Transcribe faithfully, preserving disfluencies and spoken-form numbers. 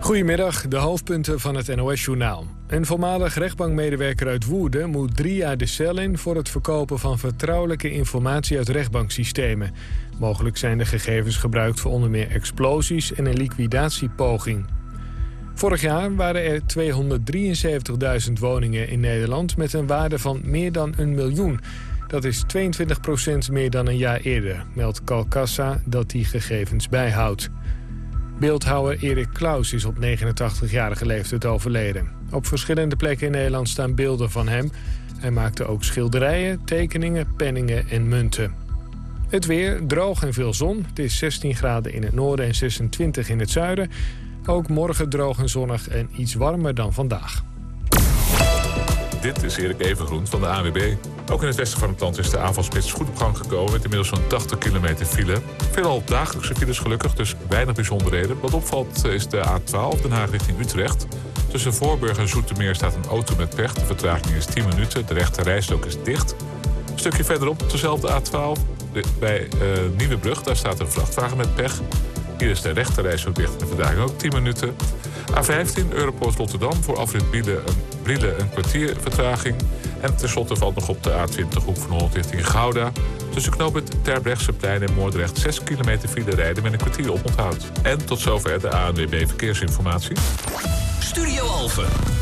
Goedemiddag, de hoofdpunten van het N O S-journaal. Een voormalig rechtbankmedewerker uit Woerden moet drie jaar de cel in voor het verkopen van vertrouwelijke informatie uit rechtbanksystemen. Mogelijk zijn de gegevens gebruikt voor onder meer explosies en een liquidatiepoging. Vorig jaar waren er tweehonderddrieënzeventigduizend woningen in Nederland met een waarde van meer dan een miljoen. Dat is tweeëntwintig procent meer dan een jaar eerder, meldt Calcassa dat die gegevens bijhoudt. Beeldhouwer Erik Claus is op negenentachtigjarige leeftijd overleden. Op verschillende plekken in Nederland staan beelden van hem. Hij maakte ook schilderijen, tekeningen, penningen en munten. Het weer, droog en veel zon. Het is zestien graden in het noorden en zesentwintig in het zuiden. Ook morgen droog en zonnig en iets warmer dan vandaag. Dit is Erik Evengroen van de A N W B. Ook in het westen van het land is de avondspits goed op gang gekomen met inmiddels zo'n tachtig kilometer file. Veelal dagelijkse files gelukkig, dus weinig bijzonderheden. Wat opvalt is de A twaalf, Den Haag richting Utrecht. Tussen Voorburg en Zoetermeer staat een auto met pech. De vertraging is tien minuten, de rechte rijstrook is dicht. Een stukje verderop, dezelfde A twaalf, bij uh, Nieuwebrug, daar staat een vrachtwagen met pech. Hier is de rechte rijstrook dicht en de vertraging ook tien minuten. A vijftien, Europoort Rotterdam, voor afrit Brielen een, Brielen een kwartier vertraging. En tenslotte valt nog op de A twintig, Hoek van Holland richting Gouda. Tussen knooppunt Terbrechtseplein en Moordrecht zes kilometer file rijden met een kwartier oponthoud. En tot zover de A N W B Verkeersinformatie. Studio Alphen.